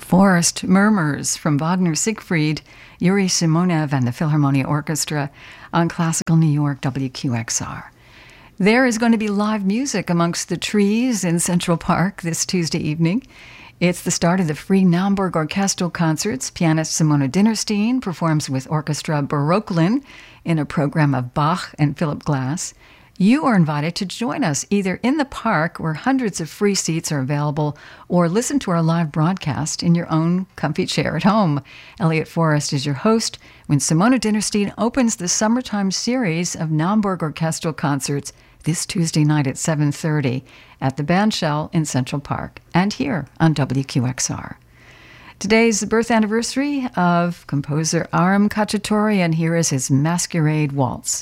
Forest Murmurs from Wagner's Siegfried, Yuri Simonev and the Philharmonia Orchestra on Classical New York WQXR. There is going to be live music amongst the trees in Central Park this Tuesday evening. It's the start of the free Naumburg Orchestral Concerts. Pianist Simona Dinnerstein performs with Orchestra Baroklyn in a program of Bach and Philip Glass. You are invited to join us either in the park, where hundreds of free seats are available, or listen to our live broadcast in your own comfy chair at home. Elliot Forrest is your host when Simona Dinnerstein opens the summertime series of Naumburg Orchestral Concerts this Tuesday night at 7:30 at the Bandshell in Central Park and here on WQXR. Today's the birth anniversary of composer Aram Khachaturian, and here is his Masquerade Waltz.